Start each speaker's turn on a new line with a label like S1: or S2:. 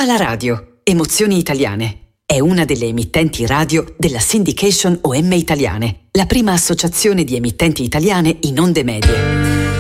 S1: la radio. Emozioni Italiane. È una delle emittenti radio della Syndication OM Italiane, la prima associazione di emittenti italiane in onde medie.